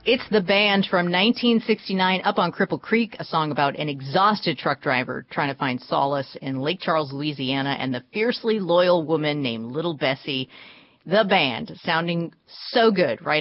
It's The Band from 1969, Up on Cripple Creek, a song about an exhausted truck driver trying to find solace in Lake Charles, Louisiana, and the fiercely loyal woman named Little Bessie. The Band, sounding so good right